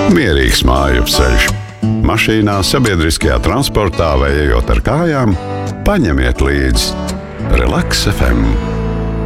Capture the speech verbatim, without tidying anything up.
Mierīgs māju ceļš. Mašīnā, sabiedriskajā transportā vai ejot ar kājām, paņemiet līdzi Relaks F M.